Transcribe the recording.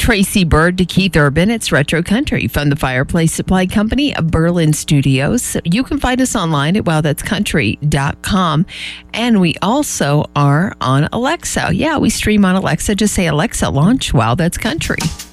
Tracy Bird to Keith Urban. It's Retro Country from the Fireplace Supply Company of Berlin Studios. You can find us online at wowthat'scountry.com. And we also are on Alexa. Yeah, we stream on Alexa. Just say, Alexa, launch Wow That's Country.